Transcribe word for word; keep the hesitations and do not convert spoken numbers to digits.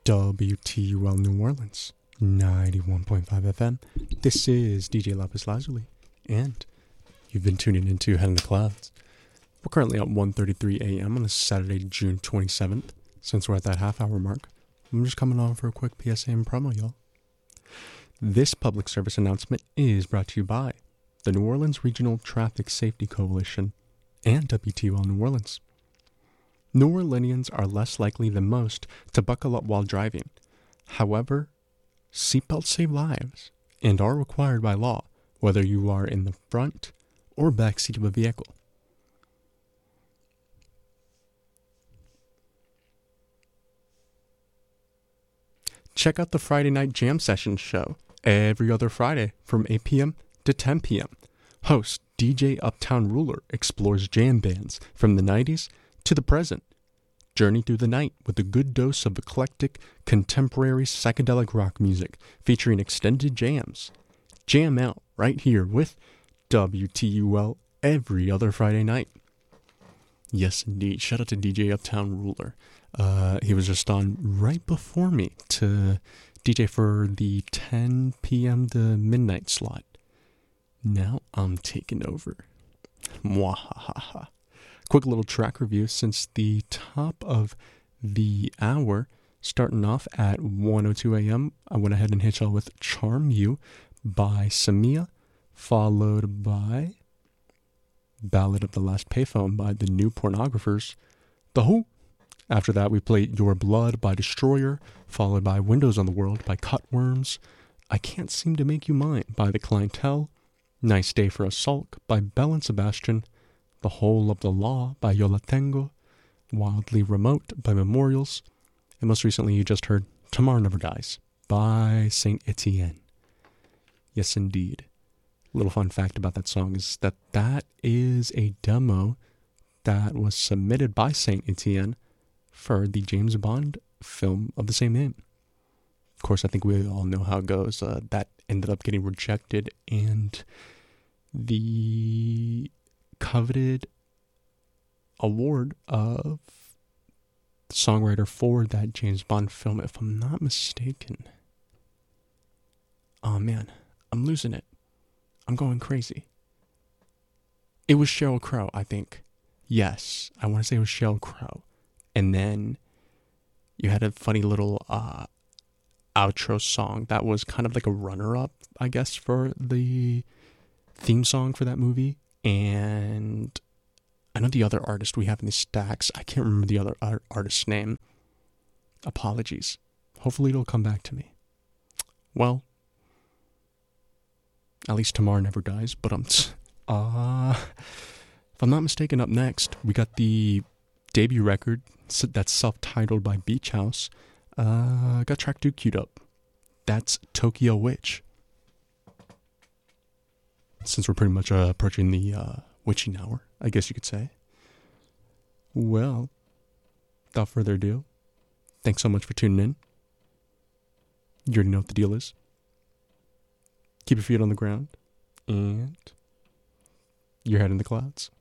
W T U L New Orleans, ninety-one point five F M. This is D J Lapis Lazuli, and you've been tuning into Head in the Clouds. We're currently at one thirty-three a.m. on a Saturday, June twenty-seventh. Since we're at that half-hour mark, I'm just coming on for a quick P S A and promo, y'all. This public service announcement is brought to you by the New Orleans Regional Traffic Safety Coalition and W T U L New Orleans. New Orleanians are less likely than most to buckle up while driving. However, seatbelts save lives and are required by law, whether you are in the front or back seat of a vehicle. Check out the Friday Night Jam Session show every other Friday from eight p.m. to ten p.m. Host D J Uptown Ruler explores jam bands from the nineties to the present. Journey through the night with a good dose of eclectic, contemporary psychedelic rock music featuring extended jams. Jam out right here with W T U L every other Friday night. Yes, indeed. Shout out to D J Uptown Ruler. Uh, he was just on right before me to D J for the ten p.m. to midnight slot. Now I'm taking over. Mwahaha. Quick little track review since the top of the hour, starting off at one oh two a.m. I went ahead and hit y'all with Charm You by Samia, followed by Ballad of the Last Payphone by the New Pornographers, The Who. After that, we played Your Blood by Destroyer, followed by Windows on the World by Cutworms, I Can't Seem to Make You Mine by The Clientele, Nice Day for a Sulk by Bell and Sebastian, The Whole of the Law by Yo La Tengo, Wildly Remote by Memorials, and most recently you just heard Tomorrow Never Dies by Saint Etienne. Yes, indeed. A little fun fact about that song is that that is a demo that was submitted by Saint Etienne for the James Bond film of the same name. Of course, I think we all know how it goes. Uh, that ended up getting rejected, and the coveted award of songwriter for that James Bond film, if I'm not mistaken. Oh man, I'm losing it. I'm going crazy. It was Sheryl Crow, I think. Yes, I want to say it was Sheryl Crow. And then you had a funny little uh, outro song that was kind of like a runner-up, I guess, for the theme song for that movie. And I know the other artist we have in the stacks. I can't remember the other art- artist's name. Apologies. Hopefully it'll come back to me. Well, at least Tomorrow Never Dies. But um, uh, if I'm not mistaken, up next we got the debut record that's self-titled by Beach House. Uh, got track two queued up. That's Tokyo Witch. Since we're pretty much uh, approaching the uh, witching hour, I guess you could say. Well, without further ado, thanks so much for tuning in. You already know what the deal is. Keep your feet on the ground, and your head in the clouds.